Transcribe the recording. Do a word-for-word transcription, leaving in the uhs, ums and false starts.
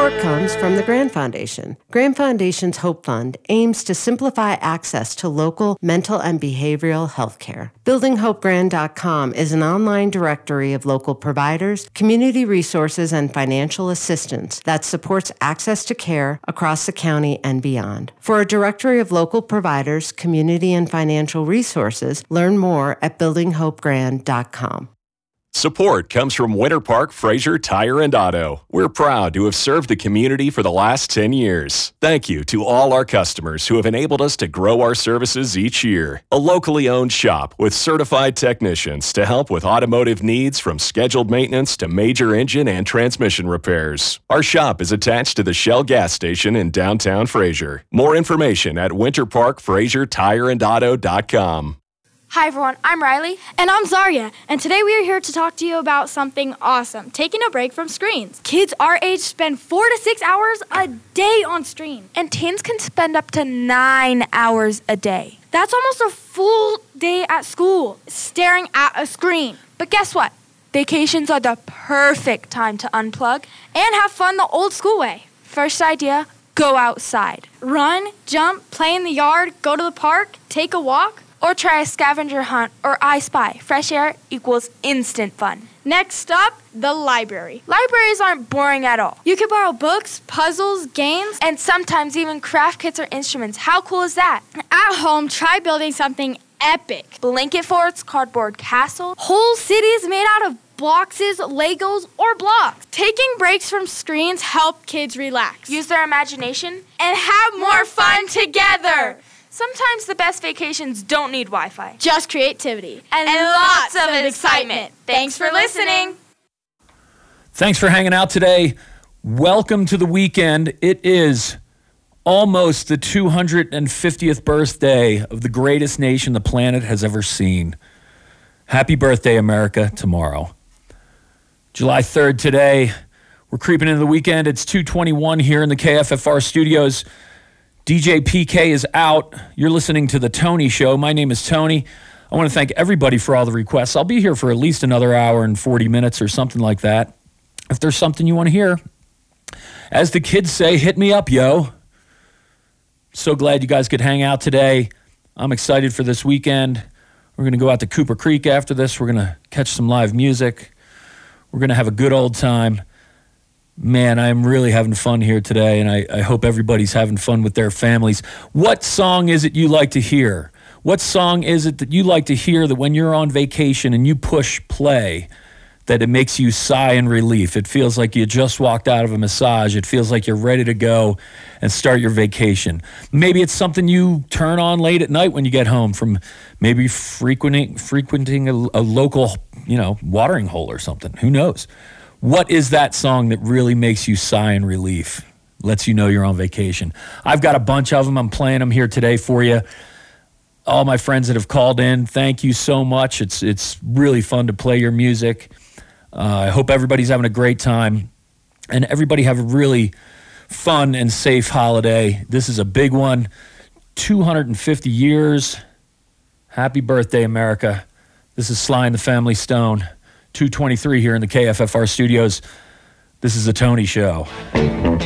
Support comes from the Grand Foundation. Grand Foundation's Hope Fund aims to simplify access to local mental and behavioral health care. building hope grand dot com is an online directory of local providers, community resources, and financial assistance that supports access to care across the county and beyond. For a directory of local providers, community, and financial resources, learn more at building hope grand dot com. Support comes from Winter Park Fraser Tire and Auto. We're proud to have served the community for the last ten years. Thank you to all our customers who have enabled us to grow our services each year. A locally owned shop with certified technicians to help with automotive needs from scheduled maintenance to major engine and transmission repairs. Our shop is attached to the Shell gas station in downtown Fraser. More information at winter park fraser tire and auto dot com. Hi everyone, I'm Riley. And I'm Zarya, and today we are here to talk to you about something awesome, taking a break from screens. Kids our age spend four to six hours a day on screen. And teens can spend up to nine hours a day. That's almost a full day at school, staring at a screen. But guess what? Vacations are the perfect time to unplug and have fun the old school way. First idea, go outside. Run, jump, play in the yard, go to the park, take a walk. Or try a scavenger hunt or I Spy. Fresh air equals instant fun. Next up, the library. Libraries aren't boring at all. You can borrow books, puzzles, games, and sometimes even craft kits or instruments. How cool is that? At home, try building something epic. Blanket forts, cardboard castles, whole cities made out of boxes, Legos, or blocks. Taking breaks from screens help kids relax, use their imagination, and have more, more fun, fun together. Sometimes the best vacations don't need Wi-Fi. Just creativity. And, and lots, lots of excitement. excitement. Thanks for listening. Thanks for hanging out today. Welcome to the weekend. It is almost the two hundred fiftieth birthday of the greatest nation the planet has ever seen. Happy birthday, America, tomorrow. July third today. We're creeping into the weekend. It's two twenty-one here in the K F F R studios. D J P K is out. You're listening to The Tony Show. My name is Tony. I want to thank everybody for all the requests. I'll be here for at least another hour and forty minutes or something like that. If there's something you want to hear, as the kids say, hit me up, yo. So glad you guys could hang out today. I'm excited for this weekend. We're going to go out to Cooper Creek after this. We're going to catch some live music. We're going to have a good old time. Man, I'm really having fun here today, and I, I hope everybody's having fun with their families. What song is it you like to hear? What song is it that you like to hear that when you're on vacation and you push play, that it makes you sigh in relief? It feels like you just walked out of a massage. It feels like you're ready to go and start your vacation. Maybe it's something you turn on late at night when you get home from maybe frequenting, frequenting a, a local, you know, watering hole or something. Who knows? What is that song that really makes you sigh in relief? Lets you know you're on vacation. I've got a bunch of them. I'm playing them here today for you. All my friends that have called in, thank you so much. It's it's really fun to play your music. Uh, I hope everybody's having a great time. And everybody have a really fun and safe holiday. This is a big one. two hundred fifty years. Happy birthday, America. This is Sly and the Family Stone. two twenty-three here in the K F F R studios. This is The Tony Show.